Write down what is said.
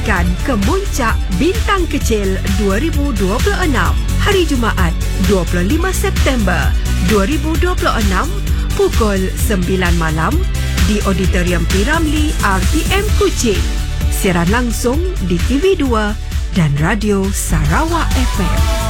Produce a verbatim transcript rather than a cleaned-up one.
menantikan Kemuncak Bintang Kecil dua ribu dua puluh enam, hari Jumaat dua puluh lima September dua ribu dua puluh enam pukul sembilan malam di Auditorium P. Ramlee R T M Kuching. Siaran langsung di T V dua dan Radio Sarawak F M.